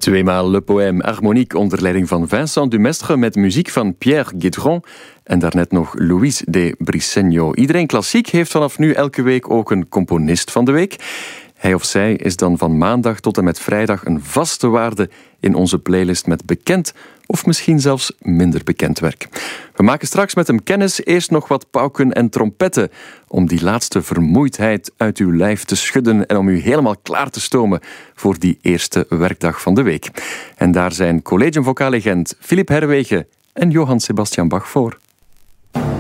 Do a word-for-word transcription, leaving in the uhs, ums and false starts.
Tweemaal Le Poème Harmonique onder leiding van Vincent Dumestre met muziek van Pierre Guédron en daarnet nog Luis de Briceño. Iedereen Klassiek heeft vanaf nu elke week ook een componist van de week. Hij of zij is dan van maandag tot en met vrijdag een vaste waarde in onze playlist met bekend of misschien zelfs minder bekend werk. We maken straks met hem kennis, eerst nog wat pauken en trompetten om die laatste vermoeidheid uit uw lijf te schudden en om u helemaal klaar te stomen voor die eerste werkdag van de week. En daar zijn collegium vocaallegend Philippe Herwegen en Johann Sebastian Bach voor.